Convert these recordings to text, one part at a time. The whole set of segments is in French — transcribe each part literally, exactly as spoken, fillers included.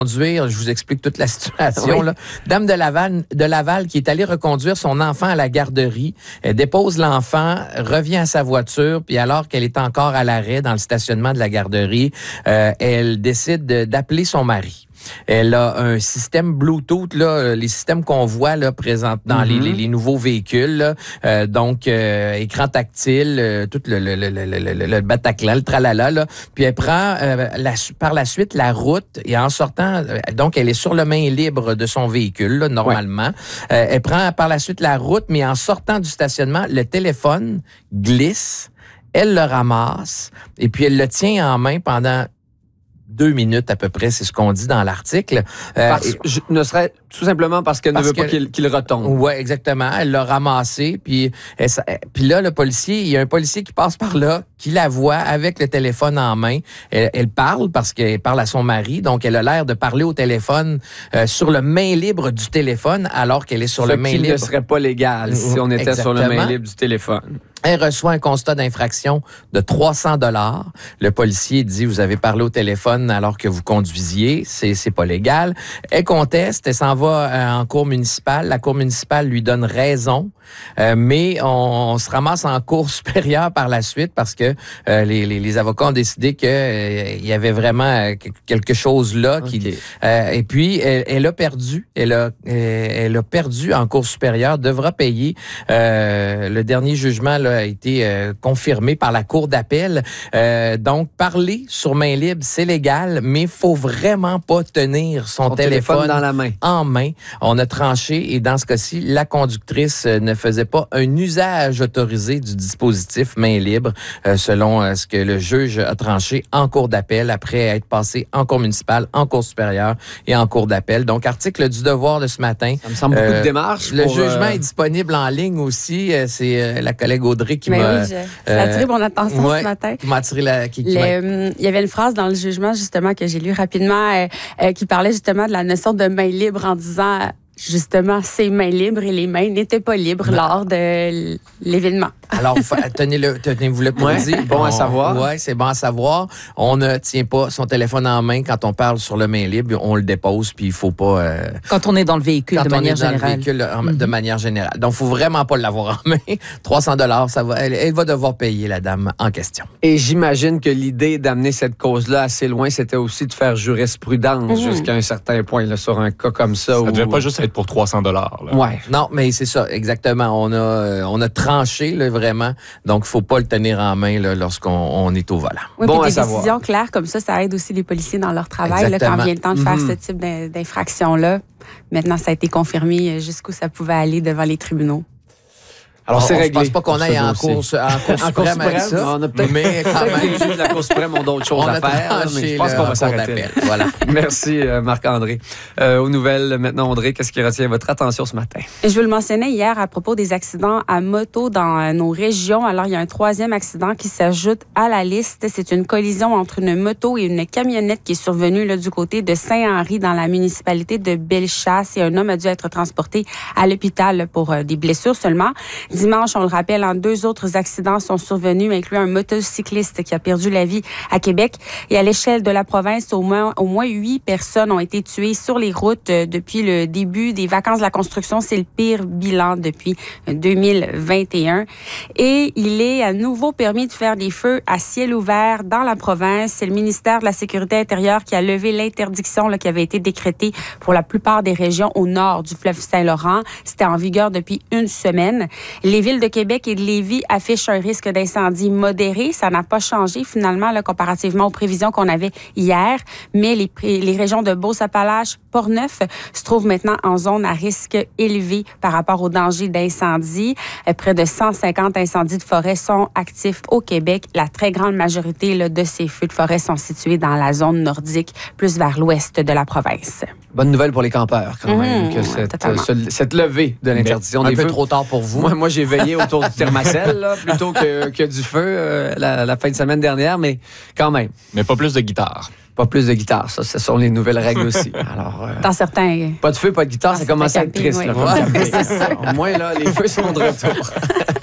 Conduire, je vous explique toute la situation. Oui. Là. Dame de Laval, de Laval qui est allée reconduire son enfant à la garderie. Elle dépose l'enfant, revient à sa voiture, puis alors qu'elle est encore à l'arrêt dans le stationnement de la garderie, euh, elle décide de, d'appeler son mari. Elle a un système Bluetooth, là, les systèmes qu'on voit là, présents dans mm-hmm. les, les, les nouveaux véhicules. Là, euh, donc, euh, écran tactile, euh, tout le, le, le, le, le, le bataclan, le tralala. Là. Puis elle prend euh, la, par la suite la route et en sortant, euh, donc elle est sur le main libre de son véhicule, là, normalement. Ouais. Euh, elle prend par la suite la route, mais en sortant du stationnement, le téléphone glisse, elle le ramasse et puis elle le tient en main pendant deux minutes à peu près, c'est ce qu'on dit dans l'article. Euh, parce, je, ne serait tout simplement parce qu'elle parce ne veut pas qu'il, qu'il retombe. Oui, exactement. Elle l'a ramassé, puis, elle, puis là, le policier, il y a un policier qui passe par là, qui la voit avec le téléphone en main. Elle, elle parle parce qu'elle parle à son mari, donc elle a l'air de parler au téléphone euh, sur le main libre du téléphone, alors qu'elle est sur Ce le main libre. Ce qui ne serait pas légal si on était exactement. Sur le main libre du téléphone. Elle reçoit un constat d'infraction de trois cents dollars. Le policier dit, vous avez parlé au téléphone alors que vous conduisiez. C'est, c'est pas légal. Elle conteste. Elle s'en va euh, en cour municipale. La cour municipale lui donne raison. Euh, mais on, on se ramasse en cour supérieure par la suite parce que euh, les, les, les avocats ont décidé qu'il euh, y avait vraiment quelque chose là. Okay. Qui, euh, et puis, elle, elle a perdu. Elle a, elle a perdu en cour supérieure. Devra payer euh, le dernier jugement là, a été euh, confirmé par la cour d'appel. Euh, donc, parler sur main libre, c'est légal, mais il faut vraiment pas tenir son, son téléphone, téléphone dans la main. en main. On a tranché et dans ce cas-ci, la conductrice euh, ne faisait pas un usage autorisé du dispositif main libre, euh, selon euh, ce que le juge a tranché en cour d'appel après être passé en cour municipale, en cour supérieure et en cour d'appel. Donc, article du Devoir de ce matin. Ça me semble beaucoup euh, de démarches. Le pour, jugement euh... est disponible en ligne aussi. Euh, c'est euh, la collègue Audrey qui Mais m'a... oui, je, ça a attiré mon attention ouais, ce matin. Qui m'a attiré la... Qui, qui Le, m'a... Il y avait une phrase dans le jugement, justement, que j'ai lu rapidement, euh, euh, qui parlait justement de la notion de main libre en disant... Justement, ses mains libres et les mains n'étaient pas libres non. lors de l'événement. Alors, tenez-le, tenez-vous le pour ouais, dire. Bon on, à savoir. Oui, c'est bon à savoir. On ne tient pas son téléphone en main quand on parle sur le main libre. On le dépose, puis il ne faut pas... Euh, quand on est dans le véhicule, de manière générale. Quand on est dans le véhicule, mm-hmm. de manière générale. Donc, il ne faut vraiment pas l'avoir en main. trois cents dollars, ça va, elle, elle va devoir payer, la dame en question. Et j'imagine que l'idée d'amener cette cause-là assez loin, c'était aussi de faire jurisprudence mm-hmm. jusqu'à un certain point, là, sur un cas comme ça. Ça ne où... devait pas juste être pour trois cents dollars. Ouais. Non, mais c'est ça, exactement. On a, euh, on a tranché, là, vraiment. Donc, il ne faut pas le tenir en main là, lorsqu'on on est au volant. Oui, bon, des savoir. Décisions claires comme ça, ça aide aussi les policiers dans leur travail là, quand vient le temps de faire mm-hmm. ce type d'infraction-là. Maintenant, ça a été confirmé jusqu'où ça pouvait aller devant les tribunaux. Alors, c'est on, réglé. Je pense pas qu'on aille en course, en course suprême avec ça. On a peut-être, mais quand même, les juges de la Cour suprême ont d'autres choses on à faire. Mais je pense qu'on va s'arrêter. Voilà. Merci, Marc-André. Euh, aux nouvelles, maintenant, Audrey, qu'est-ce qui retient votre attention ce matin? Je vous le mentionnais hier à propos des accidents à moto dans nos régions. Alors, il y a un troisième accident qui s'ajoute à la liste. C'est une collision entre une moto et une camionnette qui est survenue là, du côté de Saint-Henri dans la municipalité de Bellechasse. Et un homme a dû être transporté à l'hôpital pour euh, des blessures seulement. Dimanche, on le rappelle, en deux autres accidents sont survenus, incluant un motocycliste qui a perdu la vie à Québec. Et à l'échelle de la province, au moins, au moins huit personnes ont été tuées sur les routes depuis le début des vacances de la construction. C'est le pire bilan depuis deux mille vingt et un. Et il est à nouveau permis de faire des feux à ciel ouvert dans la province. C'est le ministère de la Sécurité intérieure qui a levé l'interdiction là, qui avait été décrétée pour la plupart des régions au nord du fleuve Saint-Laurent. C'était en vigueur depuis une semaine. Les villes de Québec et de Lévis affichent un risque d'incendie modéré. Ça n'a pas changé finalement là, comparativement aux prévisions qu'on avait hier. Mais les, les régions de Beauce-Appalaches, Portneuf se trouvent maintenant en zone à risque élevé par rapport au danger d'incendie. Près de cent cinquante incendies de forêt sont actifs au Québec. La très grande majorité là, de ces feux de forêt sont situés dans la zone nordique, plus vers l'ouest de la province. Bonne nouvelle pour les campeurs, quand même, mmh, que cette, euh, ce, cette levée de l'interdiction Mais des un peu feux. trop tard pour vous. Moi, moi j'ai veillé autour du thermacelle, là, plutôt que, que du feu euh, la, la fin de semaine dernière, mais quand même. Mais pas plus de guitare. Pas plus de guitare, ça, ce sont les nouvelles règles aussi. Alors, euh, dans certains... Pas de feu, pas de guitare, ça commence à être triste. Oui. Là, ouais, c'est ça. Au moins, là, les feux sont de retour.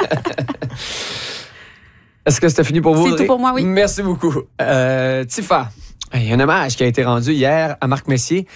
Est-ce que c'était fini pour vous, C'est Audrey? tout pour moi, oui. Merci beaucoup. Euh, Tifa, il y a un hommage qui a été rendu hier à Marc Messier.